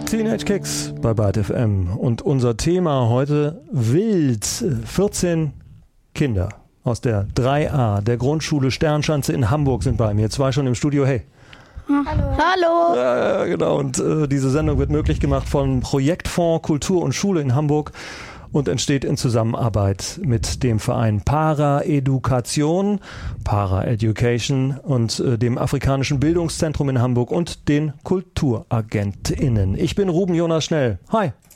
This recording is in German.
Teenage Kicks bei Byte FM und unser Thema heute wild. 14 Kinder aus der 3a der Grundschule Sternschanze in Hamburg sind bei mir. 2 schon im Studio. Hey. Hallo. Ja, genau. Und diese Sendung wird möglich gemacht vom Projektfonds Kultur und Schule in Hamburg und entsteht in Zusammenarbeit mit dem Verein Para-Education und dem Afrikanischen Bildungszentrum in Hamburg und den KulturagentInnen. Ich bin Ruben Jonas Schnell. Hi.